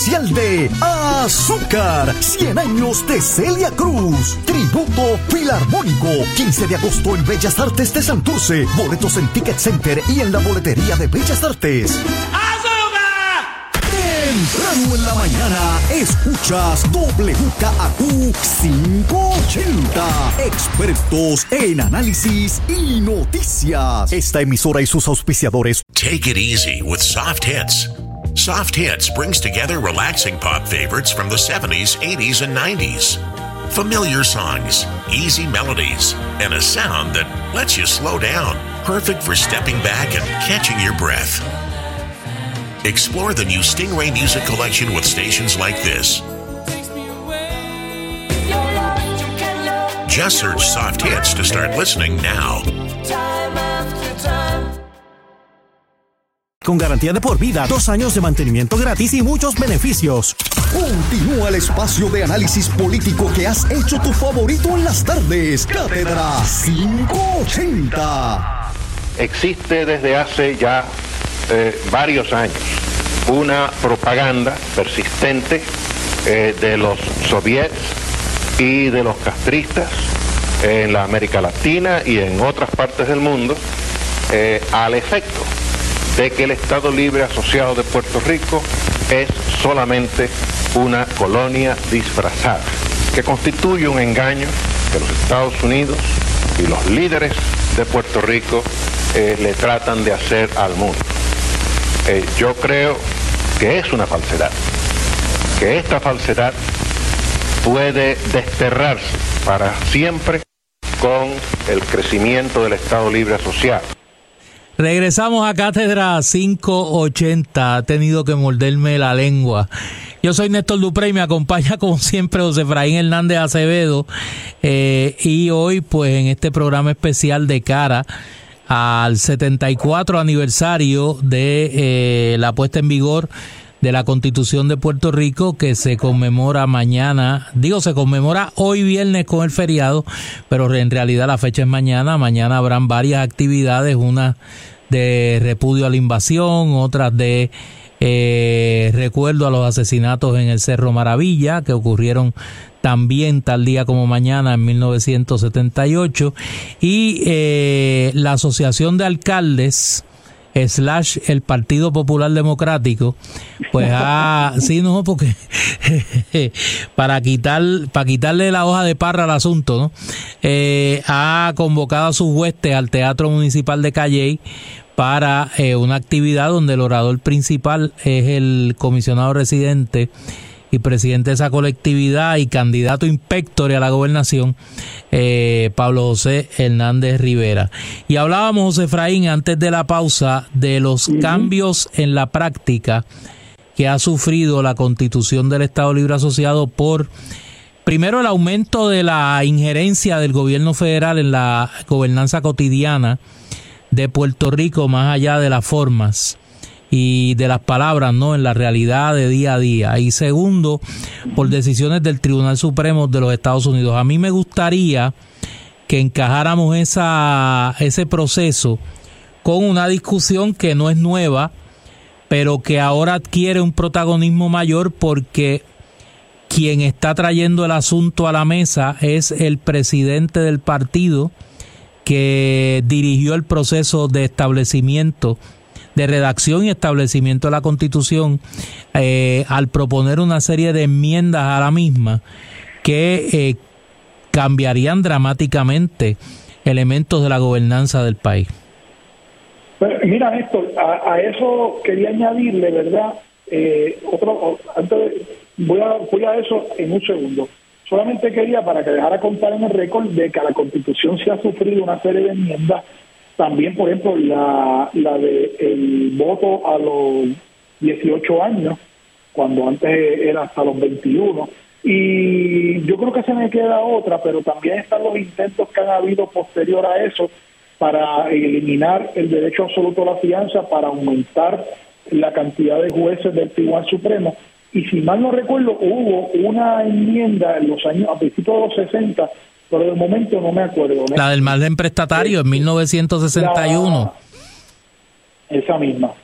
De Azúcar, 100 años de Celia Cruz, tributo filarmónico, 15 de agosto en Bellas Artes de Santurce, boletos en Ticket Center y en la boletería de Bellas Artes. ¡Azúcar! Temprano en la mañana, escuchas WKAQ 580, expertos en análisis y noticias. Esta emisora y sus auspiciadores. Take it easy with Soft Hits. Soft Hits brings together relaxing pop favorites from the 70s, 80s, and 90s. Familiar songs, easy melodies, and a sound that lets you slow down. Perfect for stepping back and catching your breath. Explore the new Stingray Music Collection with stations like this. Just search Soft Hits to start listening now. Con garantía de por vida, 2 años de mantenimiento gratis y muchos beneficios. Continúa el espacio de análisis político que has hecho tu favorito en las tardes. Cátedra 580. Existe desde hace ya varios años una propaganda persistente de los soviets y de los castristas en la América Latina y en otras partes del mundo al efecto de que el Estado Libre Asociado de Puerto Rico es solamente una colonia disfrazada, que constituye un engaño que los Estados Unidos y los líderes de Puerto Rico le tratan de hacer al mundo. Yo creo que es una falsedad, que esta falsedad puede desterrarse para siempre con el crecimiento del Estado Libre Asociado. Regresamos a Cátedra 580. Ha tenido que morderme la lengua. Yo soy Néstor Dupré y me acompaña como siempre José Efraín Hernández Acevedo. Y hoy pues en este programa especial de cara al 74 aniversario de la puesta en vigor de la Constitución de Puerto Rico, que se conmemora mañana, se conmemora hoy viernes con el feriado, pero en realidad la fecha es mañana. Mañana habrán varias actividades, una de repudio a la invasión, otras de recuerdo a los asesinatos en el Cerro Maravilla, que ocurrieron también tal día como mañana en 1978, y la Asociación de Alcaldes / el Partido Popular Democrático, pues porque para quitarle la hoja de parra al asunto, ¿no? Ha convocado a sus huestes al Teatro Municipal de Calley para una actividad donde el orador principal es el comisionado residente y presidente de esa colectividad y candidato inspector a la gobernación, Pablo José Hernández Rivera. Y hablábamos, José Efraín, antes de la pausa, de los cambios en la práctica que ha sufrido la Constitución del Estado Libre Asociado por, primero, el aumento de la injerencia del gobierno federal en la gobernanza cotidiana de Puerto Rico, más allá de las formas y de las palabras, ¿no?, en la realidad de día a día. Y segundo, por decisiones del Tribunal Supremo de los Estados Unidos. A mí me gustaría que encajáramos ese proceso con una discusión que no es nueva, pero que ahora adquiere un protagonismo mayor porque quien está trayendo el asunto a la mesa es el presidente del partido que dirigió el proceso de establecimiento, de redacción y establecimiento de la Constitución, al proponer una serie de enmiendas a la misma que cambiarían dramáticamente elementos de la gobernanza del país. Pero mira, Néstor, a eso quería añadirle, ¿verdad? Voy a eso en un segundo. Solamente quería, para que dejara contar en el récord, de que a la Constitución se ha sufrido una serie de enmiendas. También, por ejemplo, la de el voto a los 18 años, cuando antes era hasta los 21. Y yo creo que se me queda otra, pero también están los intentos que han habido posterior a eso para eliminar el derecho absoluto a la fianza, para aumentar la cantidad de jueces del Tribunal Supremo. Y si mal no recuerdo, hubo una enmienda en los años, a principios de los 60, pero de momento no me acuerdo, ¿no? La del margen prestatario en 1961. Esa misma.